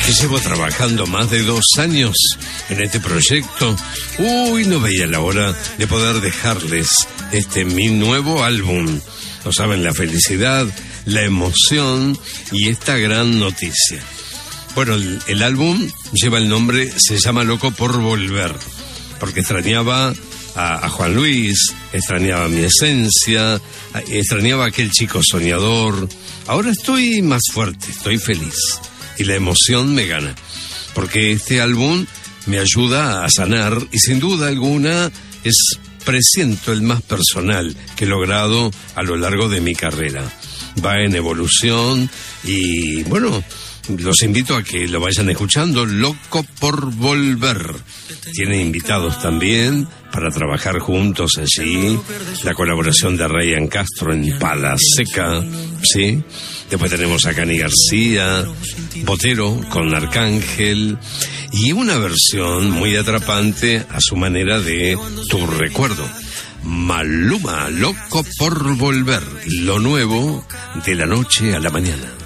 que llevo trabajando más de 2 años en este proyecto, no veía la hora de poder dejarles mi nuevo álbum. No saben la felicidad, la emoción y esta gran noticia. Bueno, el álbum lleva el nombre, se llama Loco por Volver, porque extrañaba a Juan Luis, extrañaba mi esencia, extrañaba a aquel chico soñador. Ahora estoy más fuerte, estoy feliz y la emoción me gana, porque este álbum me ayuda a sanar y sin duda alguna presiento el más personal que he logrado a lo largo de mi carrera. Va en evolución y bueno, los invito a que lo vayan escuchando. Loco por Volver. Tiene invitados también para trabajar juntos allí. La colaboración de Ryan Castro en Pala Seca, ¿sí? Después tenemos a Cani García, Botero con Arcángel y una versión muy atrapante a su manera de Tu Recuerdo. Maluma, Loco por Volver, lo nuevo de la noche a la mañana.